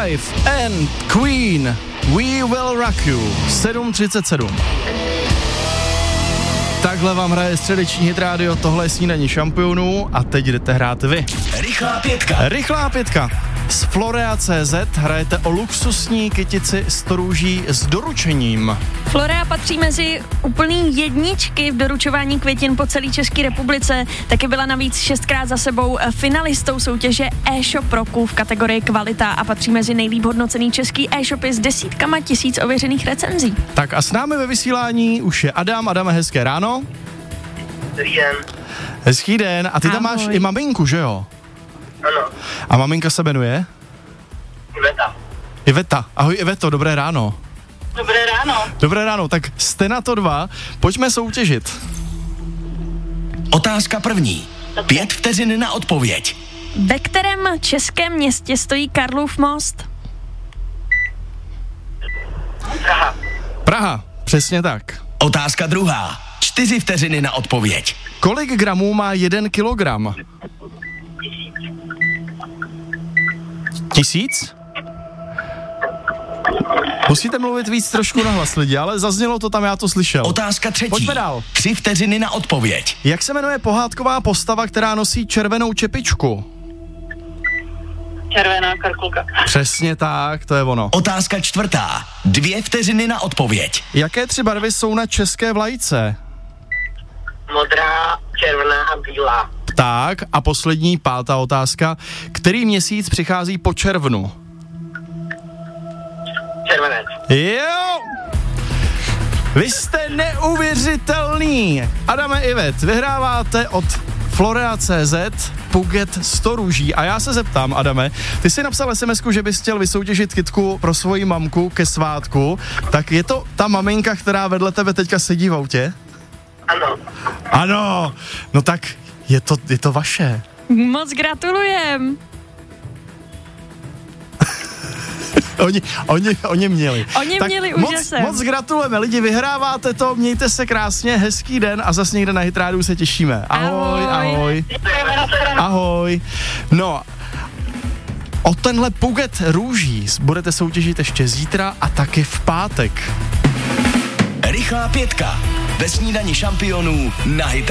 Five and Queen, We Will Rock You, 7:37. Takhle vám hraje středeční hit rádio, tohle je Snídaní šampionů a teď jdete hrát vy. Rychlá pětka. Z Florea.cz hrajete o luxusní kytici z růží s doručením. Florea patří mezi úplný jedničky v doručování květin po celé České republice. Taky byla navíc 6krát za sebou finalistou soutěže e-shop roku v kategorii kvalita a patří mezi nejlíp hodnocený český e-shopy s desítkama tisíc ověřených recenzí. Tak a s námi ve vysílání už je Adam. Adame, hezké ráno. Dobrý den. Hezký den. A ty tam máš i maminku, že jo? Ano. A maminka se jmenuje? Iveta. Ahoj Iveto, dobré ráno. Dobré ráno, tak jste na to dva, pojďme soutěžit. Otázka první. 5 vteřin na odpověď. Ve kterém českém městě stojí Karlův most? Praha, přesně tak. Otázka druhá. 4 vteřiny na odpověď. Kolik gramů má 1 kilogram? 1000? Musíte mluvit víc trošku nahlas lidi, ale zaznělo to tam, já to slyšel. Otázka třetí. Pojďme dál. 3 vteřiny na odpověď. Jak se jmenuje pohádková postava, která nosí červenou čepičku? Červená karkulka. Přesně tak, to je ono. Otázka čtvrtá. 2 vteřiny na odpověď. Jaké 3 barvy jsou na české vlajce? Modrá, červená a bílá. Tak a poslední, 5. otázka. Který měsíc přichází po červnu? Červenec. Jo! Vy jste neuvěřitelný. Adame, Ivet, vyhráváte od Florea.cz Puget 100 růží. A já se zeptám, Adame, ty jsi napsal SMS-ku, že bys chtěl vysoutěžit kytku pro svoji mamku ke svátku. Tak je to ta maminka, která vedle tebe teďka sedí v autě? Ano. Ano, no tak je to vaše. Moc gratulujem. Oni měli. Oni měli úžasem. Moc gratulujeme, lidi, vyhráváte to, mějte se krásně, hezký den a zase někde na Hit Rádiu se těšíme. Ahoj. Ahoj. No, o tenhle Puget růží budete soutěžit ještě zítra a taky v pátek. Rychlá pětka. Ve Snídani šampionů na Hit